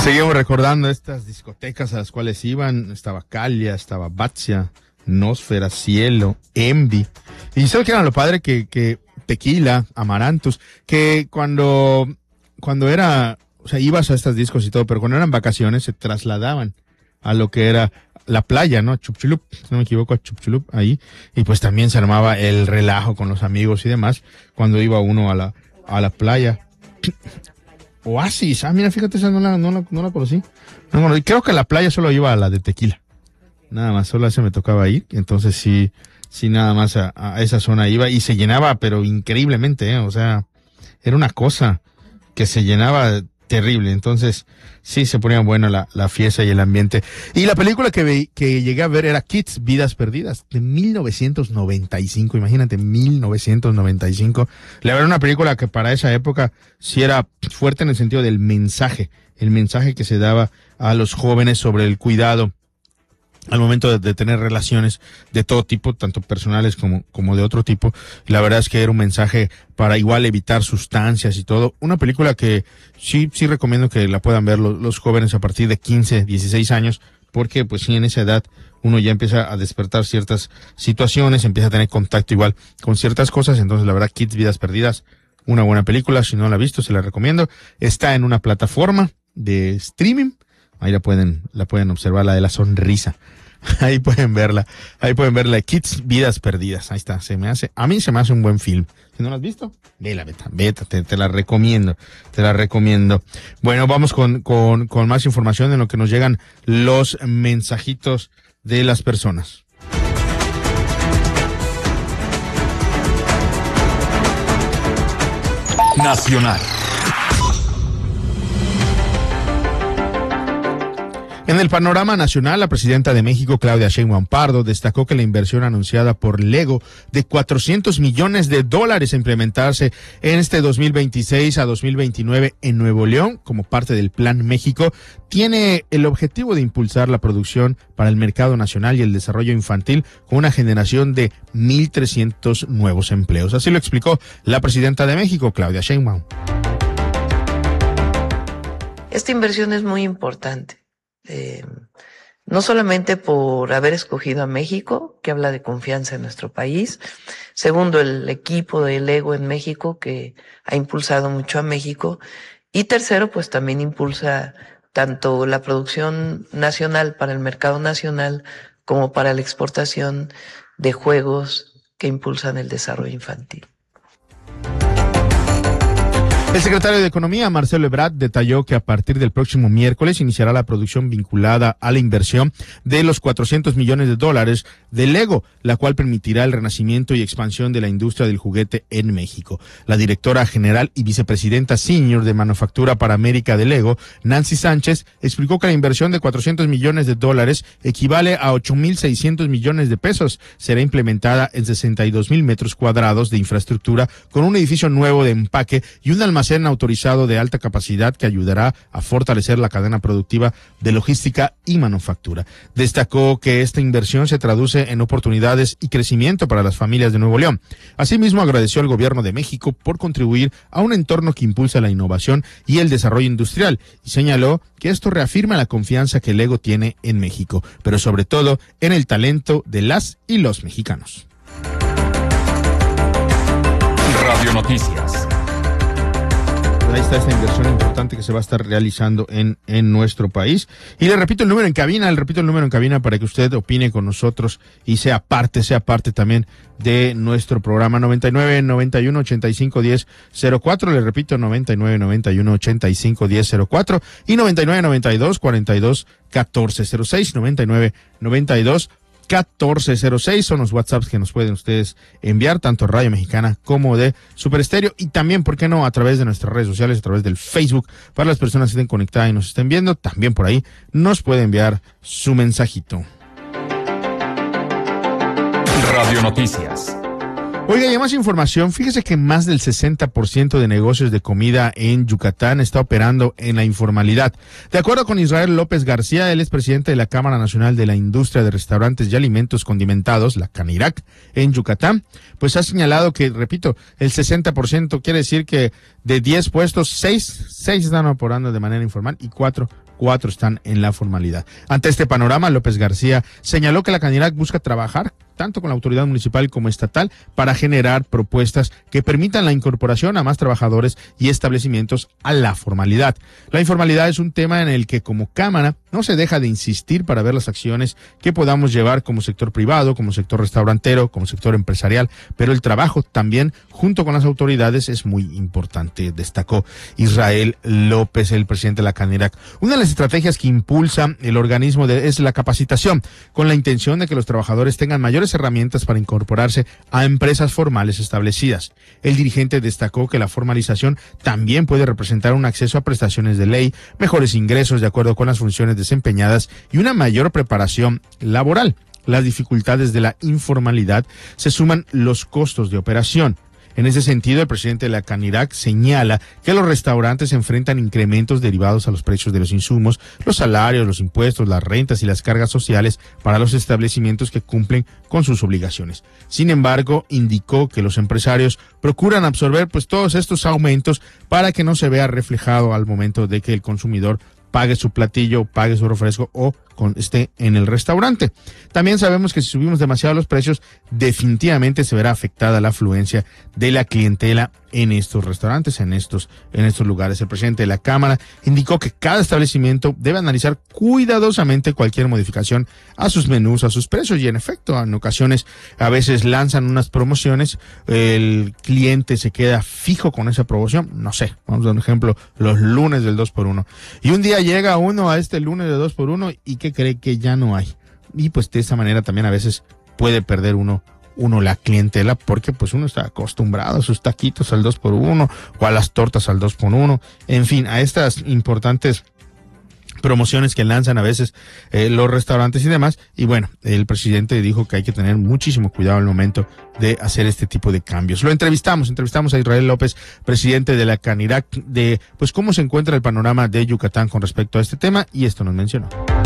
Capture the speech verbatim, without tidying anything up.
Seguimos recordando estas discotecas a las cuales iban. Estaba Calia, estaba Batzia, Nosfera, Cielo, Envy. Y solo que era lo padre que, que Tequila, Amarantus, que cuando, cuando era, o sea, ibas a estas discos y todo, pero cuando eran vacaciones se trasladaban a lo que era la playa, ¿no? Chupchulup, si no me equivoco, a Chupchulup, ahí. Y pues también se armaba el relajo con los amigos y demás cuando iba uno a la, a la playa. Oasis, ah, mira, fíjate, esa no la, no la, no la conocí. No, no, creo que a la playa solo iba a la de Tequila. Nada más, solo ese me tocaba ir. Entonces sí, sí, nada más a, a esa zona iba y se llenaba, pero increíblemente, ¿eh? O sea, era una cosa que se llenaba terrible. Entonces sí se ponía buena la, la fiesta y el ambiente. Y la película que, ve, que llegué a ver era Kids, Vidas Perdidas, de mil novecientos noventa y cinco. Imagínate, mil novecientos noventa y cinco. La verdad, una película que para esa época sí era fuerte en el sentido del mensaje, el mensaje que se daba a los jóvenes sobre el cuidado al momento de, de tener relaciones de todo tipo, tanto personales como, como de otro tipo. La verdad es que era un mensaje para igual evitar sustancias y todo. Una película que sí, sí recomiendo que la puedan ver los, los jóvenes a partir de quince, dieciséis años, porque pues sí, en esa edad uno ya empieza a despertar ciertas situaciones, empieza a tener contacto igual con ciertas cosas. Entonces la verdad, Kids, Vidas Perdidas, una buena película. Si no la ha visto, se la recomiendo. Está en una plataforma de streaming. Ahí la pueden, la pueden observar, la de la sonrisa. Ahí pueden verla, ahí pueden verla, Kids, Vidas Perdidas. Ahí está, se me hace, a mí se me hace un buen film. Si no la has visto, vela, vete, vete, te, te la recomiendo, te la recomiendo. Bueno, vamos con, con, con más información en lo que nos llegan los mensajitos de las personas. Nacional. En el panorama nacional, la presidenta de México, Claudia Sheinbaum Pardo, destacó que la inversión anunciada por Lego de cuatrocientos millones de dólares a implementarse en este dos mil veintiséis a dos mil veintinueve en Nuevo León, como parte del Plan México, tiene el objetivo de impulsar la producción para el mercado nacional y el desarrollo infantil con una generación de mil trescientos nuevos empleos. Así lo explicó la presidenta de México, Claudia Sheinbaum. Esta inversión es muy importante. Eh, no solamente por haber escogido a México, que habla de confianza en nuestro país. Segundo, el equipo de Lego en México, que ha impulsado mucho a México. Y tercero, pues también impulsa tanto la producción nacional para el mercado nacional como para la exportación de juegos que impulsan el desarrollo infantil. El secretario de Economía, Marcelo Ebrard, detalló que a partir del próximo miércoles iniciará la producción vinculada a la inversión de los cuatrocientos millones de dólares de Lego, la cual permitirá el renacimiento y expansión de la industria del juguete en México. La directora general y vicepresidenta senior de Manufactura para América de Lego, Nancy Sánchez, explicó que la inversión de cuatrocientos millones de dólares equivale a ocho mil seiscientos millones de pesos. Será implementada en sesenta y dos mil metros cuadrados de infraestructura con un edificio nuevo de empaque y un almacén autorizado de alta capacidad que ayudará a fortalecer la cadena productiva de logística y manufactura. Destacó que esta inversión se traduce en oportunidades y crecimiento para las familias de Nuevo León. Asimismo, agradeció al gobierno de México por contribuir a un entorno que impulsa la innovación y el desarrollo industrial y señaló que esto reafirma la confianza que Lego tiene en México, pero sobre todo en el talento de las y los mexicanos. Radio Noticias. Ahí está esta inversión importante que se va a estar realizando en, en nuestro país. Y le repito el número en cabina, le repito el número en cabina para que usted opine con nosotros y sea parte, sea parte también de nuestro programa. Noventa y nueve, noventa y uno, ochenta y cinco, diez, cero cuatro. Le repito, noventa y nueve, noventa y uno, ochenta y cinco, diez, cero cuatro y noventa y nueve, noventa y dos, cuarenta y dos, catorce cero seis, noventa y nueve, noventa y dos, catorce cero seis son los WhatsApps que nos pueden ustedes enviar, tanto Radio Mexicana como de Super Estéreo, y también, ¿por qué no?, a través de nuestras redes sociales, a través del Facebook, para las personas que estén conectadas y nos estén viendo, también por ahí nos puede enviar su mensajito. Radio Noticias. Oiga, y hay más información. Fíjese que más del sesenta por ciento de negocios de comida en Yucatán está operando en la informalidad. De acuerdo con Israel López García, él es presidente de la Cámara Nacional de la Industria de Restaurantes y Alimentos Condimentados, la CANIRAC, en Yucatán, pues ha señalado que, repito, el sesenta por ciento quiere decir que de diez puestos, seis, seis están operando de manera informal y cuatro Cuatro están en la formalidad. Ante este panorama, López García señaló que la CANIRAC busca trabajar tanto con la autoridad municipal como estatal para generar propuestas que permitan la incorporación a más trabajadores y establecimientos a la formalidad. La informalidad es un tema en el que como Cámara no se deja de insistir para ver las acciones que podamos llevar como sector privado, como sector restaurantero, como sector empresarial, pero el trabajo también junto con las autoridades es muy importante, destacó Israel López, el presidente de la CANIRAC. Una de las estrategias que impulsa el organismo de, es la capacitación, con la intención de que los trabajadores tengan mayores herramientas para incorporarse a empresas formales establecidas. El dirigente destacó que la formalización también puede representar un acceso a prestaciones de ley, mejores ingresos de acuerdo con las funciones desempeñadas y una mayor preparación laboral. Las dificultades de la informalidad se suman los costos de operación. En ese sentido, el presidente de la CANIRAC señala que los restaurantes enfrentan incrementos derivados a los precios de los insumos, los salarios, los impuestos, las rentas y las cargas sociales para los establecimientos que cumplen con sus obligaciones. Sin embargo, indicó que los empresarios procuran absorber pues todos estos aumentos para que no se vea reflejado al momento de que el consumidor pague su platillo, pague su refresco o con, esté en el restaurante. También sabemos que si subimos demasiado los precios, definitivamente se verá afectada la afluencia de la clientela en estos restaurantes, en estos, en estos lugares. El presidente de la Cámara indicó que cada establecimiento debe analizar cuidadosamente cualquier modificación a sus menús, a sus precios, y en efecto, en ocasiones a veces lanzan unas promociones, el cliente se queda fijo con esa promoción, no sé, vamos a dar un ejemplo, los lunes del dos por uno, y un día llega uno a este lunes de dos por uno y que cree que ya no hay, y pues de esa manera también a veces puede perder uno uno la clientela, porque pues uno está acostumbrado a sus taquitos al dos por uno o a las tortas al dos por uno, en fin, a estas importantes promociones que lanzan a veces eh, los restaurantes y demás. Y bueno, el presidente dijo que hay que tener muchísimo cuidado al momento de hacer este tipo de cambios. Lo entrevistamos, entrevistamos a Israel López, presidente de la CANIRAC, de pues cómo se encuentra el panorama de Yucatán con respecto a este tema, y esto nos mencionó.